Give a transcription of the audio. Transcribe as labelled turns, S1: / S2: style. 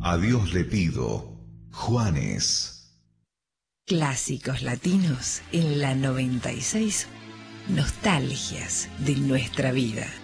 S1: A Dios le pido, Juanes.
S2: Clásicos latinos en la 96, nostalgias de nuestra vida.